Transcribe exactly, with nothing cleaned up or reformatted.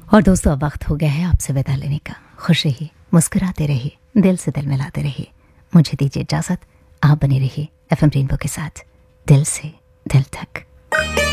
और दोस्तों अब वक्त हो गया है आपसे विदा लेने का। खुश रहिए, मुस्कुराते रहिए, दिल से दिल मिलाते रहिए। मुझे दीजिए इजाजत, आप बने रहिए एफ एम रेनबो के साथ, दिल से दिल तक।